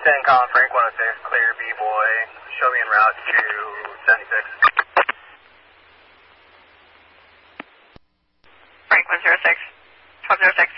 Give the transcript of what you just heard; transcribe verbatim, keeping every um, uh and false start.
ten, calling Frank one oh six, clear B-boy. Show me en route to seventy-six. Frank one oh six, twelve oh six.